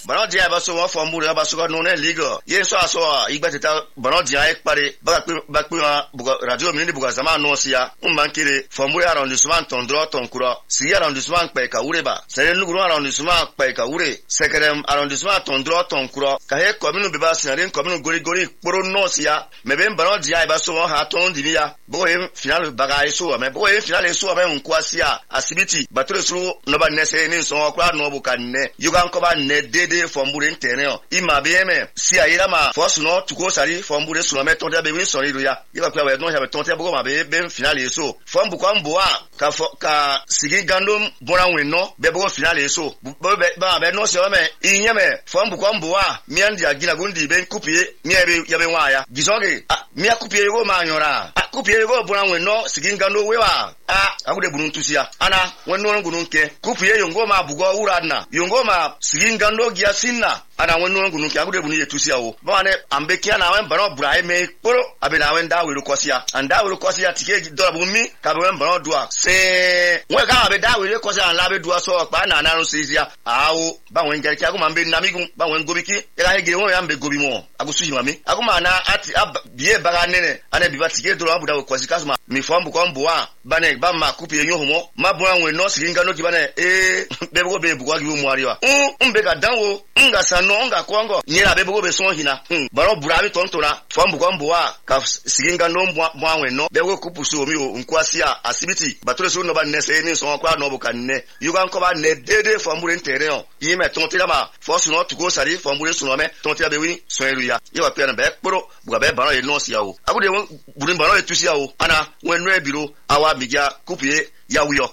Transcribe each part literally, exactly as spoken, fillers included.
bano dia ba so wa formule ba so ko no ne ligo ye so aso igba teta bano dia ek pare ba ba ba radio mini buga zama no sia um mankire formule arrondissement ton droit ton courant si arrondissement pe ka ureba c'est le groupe arrondissement pe ka ure secrétaire arrondissement ton droit ton courant ka he commune be ba sinare commune gori gori poro no sia me ben bano dia ba so ha ton dinia bo e final baga eso me bo e final eso me nkwa sia asibiti batore suru no ba nese ni so kwa no bu kanne yugan ko ba ne dede formule internet ima be me si ayira ma force no tuko sari formule so me ton de be win so ri ya iba kwa we no ya be ton te bo ma be ben final eso form bu kwa mboa ka ka sigi gandom bona wen no be bo final eso bo be ba be no so me inye me form bu kwa mboa mi andi agina gundi ben kupie mi ebe ya be wa ya gizoge mi akupie go ma nyora akupie go bona wen no sigi gando we wa ah akude bunun tusia ana wen no gunun ke kupie yongo ma bugo uradna yongo ma sigi gando giya sinna ana wen no gunun ke akude bunun yetusia o ba ne ambekia na wen baro brai me poro abe na wen da we kosia anda we kosia tike do bu mi ka be wen baro doa se we ka abe da we kosia la be doa so pa na na no sisia awo ba wen gere ki aguma mbe na migun ba wen gobiki e ka hege won ya mbe gobi mo agusu yi mami aguma na ati biye baga nene ana biba tike do abu da we kosia kasuma mi fombu ko mboa ba ne ba ma kupi enyo homo ma bo wen no siringa no kibane e be go be bugwa gi mu ariwa um mbe ka danwo nga sano nga kongo nyira be go be so hina baro burabi tontora fombu ko mboa ka siringa no mboa wen no be go kupusu omi o nkwasia asibiti batore so no ba nese ni so kwa no bu kanne yugan ko ba ne dede fombu ntere on yime tontira ma force no tugo sari fombu so no me tontira be wi so eruya yewa pe na be kporo buga be baro ye no sia o agude burin baro etusia o ana wen no ebiro awa bigia kupie ya wiyo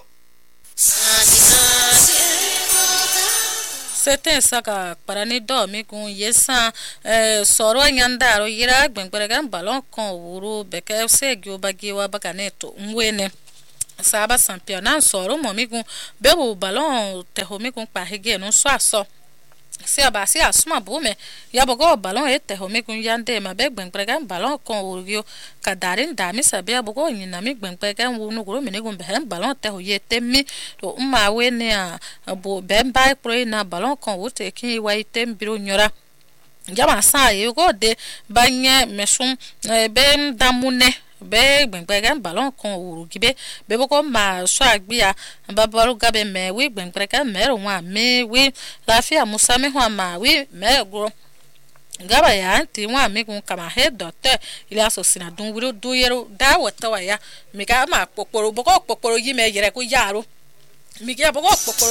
Sete saka parani do mi kun yesa soro nyandaro yira gbengbere balon kon wuru beke segi obagi wa bakaneto mwene saba championnat soro mo mi kun bebu balon teho mi kun pa hege no so aso si abasi asuma bume ya bogo balon ete ho mi kun yande ma be gbengbere balon kon wuru kadarin dami sabia bogo nyina mi gbengbere wunu guru mi ne gun be balon teho yete mi to ma we ne a bo bemba pro na balon kon wote kin wa item biro nyora jama sa ye go de banye mesum be damune be gbengbere balon kon wuru gibe be bogo ma so agbia babaro gabe me we gbengbere me ro wa me we lafia musa me ho ma we me gro gaba ya ti wa me kun kama he doctor ile asosina dun wiro do yero da wata wa ya mi ga ma poporo bogo poporo yi me yere ko yaro mi ga bogo poporo